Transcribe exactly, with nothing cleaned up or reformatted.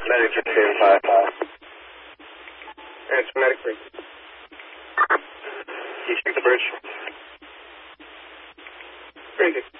Medic to stand five. Answer medic three. You check the bridge. Crazy.